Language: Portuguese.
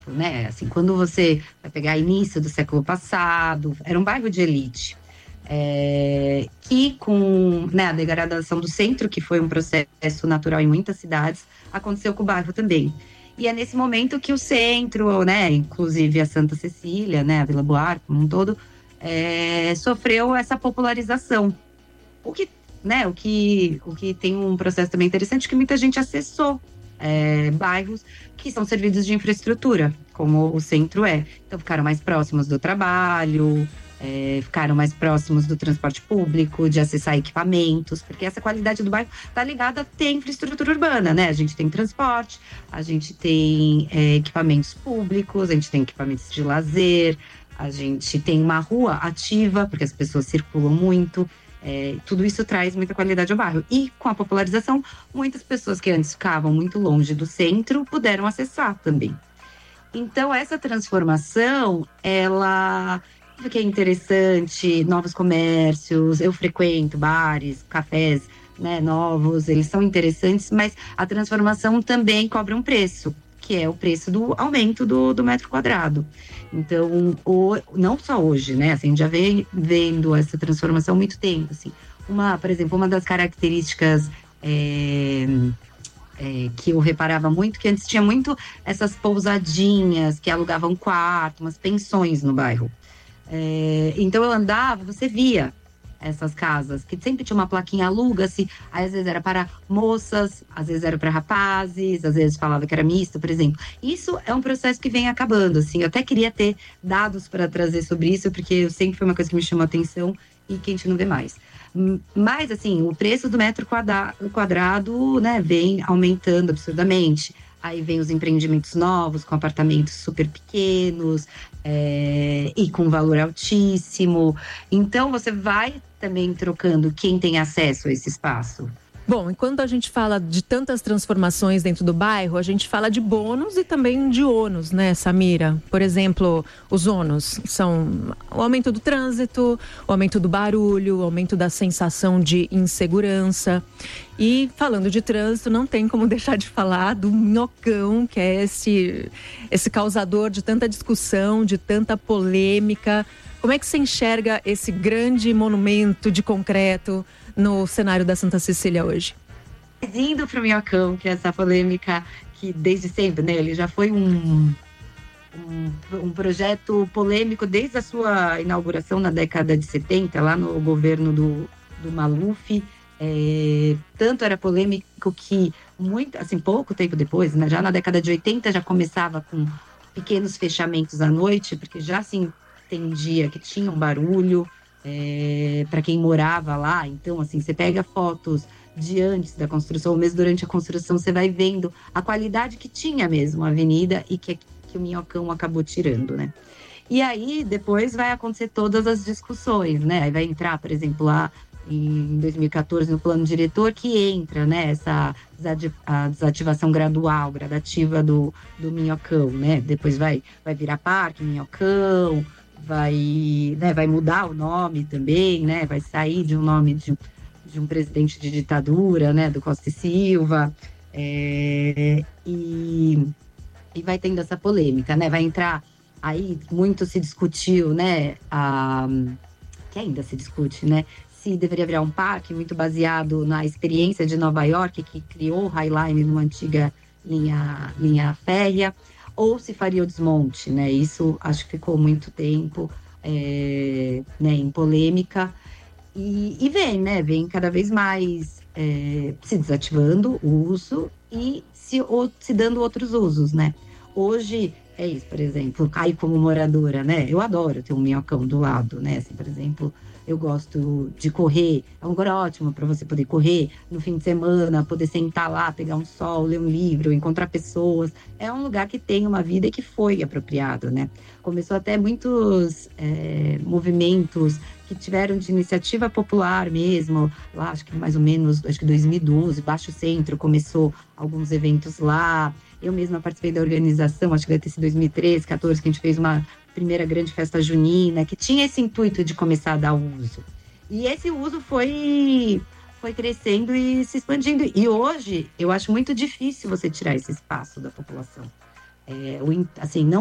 né? Assim, quando você vai pegar início do século passado, era um bairro de elite. Que com, né, a degradação do centro, que foi um processo natural em muitas cidades, aconteceu com o bairro também. E é nesse momento que o centro, né, inclusive a Santa Cecília, né, a Vila Buarque como um todo, sofreu essa popularização. O que, né, o que tem um processo também interessante, que muita gente acessou bairros que são servidos de infraestrutura, como o centro é. Então ficaram mais próximos do trabalho, ficaram mais próximos do transporte público, de acessar equipamentos, porque essa qualidade do bairro está ligada a ter infraestrutura urbana, né? A gente tem transporte, a gente tem equipamentos públicos, a gente tem equipamentos de lazer, a gente tem uma rua ativa, porque as pessoas circulam muito. Tudo isso traz muita qualidade ao bairro. E com a popularização, muitas pessoas que antes ficavam muito longe do centro puderam acessar também. Então, essa transformação, ela que é interessante, novos comércios, eu frequento bares, cafés, né, novos, eles são interessantes, mas a transformação também cobra um preço, que é o preço do aumento do metro quadrado. Então, não só hoje, né? Assim, a gente já vem vendo essa transformação há muito tempo. Assim. Por exemplo, uma das características que eu reparava muito, que antes tinha muito essas pousadinhas que alugavam quarto, umas pensões no bairro. Então eu andava, você via essas casas, que sempre tinha uma plaquinha, aluga-se, aí às vezes era para moças, às vezes era para rapazes, às vezes falava que era misto, por exemplo. Isso é um processo que vem acabando, assim, eu até queria ter dados para trazer sobre isso, porque sempre foi uma coisa que me chamou a atenção e que a gente não vê mais. Mas, assim, o preço do metro quadrado, né, vem aumentando absurdamente. Aí vem os empreendimentos novos, com apartamentos super pequenos e com valor altíssimo. Então, você vai também trocando quem tem acesso a esse espaço. Bom, enquanto a gente fala de tantas transformações dentro do bairro, a gente fala de bônus e também de ônus, né, Samira? Por exemplo, os ônus são o aumento do trânsito, o aumento do barulho, o aumento da sensação de insegurança. E falando de trânsito, não tem como deixar de falar do Minhocão, que é esse causador de tanta discussão, de tanta polêmica. Como é que você enxerga esse grande monumento de concreto no cenário da Santa Cecília hoje? Indo para o Minhocão, que é essa polêmica que desde sempre, né, ele já foi um projeto polêmico desde a sua inauguração na década de 70, lá no governo do Maluf. Tanto era polêmico que pouco tempo depois, né, já na década de 80, já começava com pequenos fechamentos à noite, porque já se entendia que tinha um barulho para quem morava lá. Então, assim, você pega fotos de antes da construção, ou mesmo durante a construção, você vai vendo a qualidade que tinha mesmo a avenida e que o Minhocão acabou tirando, né? E aí, depois vai acontecer todas as discussões, né? Aí vai entrar, por exemplo, lá em 2014, no plano diretor, que entra, né, a desativação gradativa do Minhocão, né? Depois vai virar Parque Minhocão, vai mudar o nome também, né? Vai sair de um nome de um presidente de ditadura, né? Do Costa e Silva. E vai tendo essa polêmica, né? Vai entrar aí, muito se discutiu, né? Que ainda se discute, né? Se deveria virar um parque, muito baseado na experiência de Nova York, que criou o High Line numa antiga linha férrea, ou se faria o desmonte, né? Isso acho que ficou muito tempo né, em polêmica. E vem cada vez mais se desativando o uso e se dando outros usos, né? Hoje é isso, por exemplo, aí como moradora, né? Eu adoro ter um Minhocão do lado, né? Assim, por exemplo, eu gosto de correr, é um lugar ótimo para você poder correr no fim de semana, poder sentar lá, pegar um sol, ler um livro, encontrar pessoas. É um lugar que tem uma vida e que foi apropriado, né? Começou até muitos movimentos que tiveram de iniciativa popular mesmo, lá acho que mais ou menos, acho que 2012, Baixo Centro começou alguns eventos lá. Eu mesma participei da organização, acho que deve ter sido 2013, 14, que a gente fez uma primeira grande festa junina, que tinha esse intuito de começar a dar uso. E esse uso foi crescendo e se expandindo. E hoje, eu acho muito difícil você tirar esse espaço da população. assim, não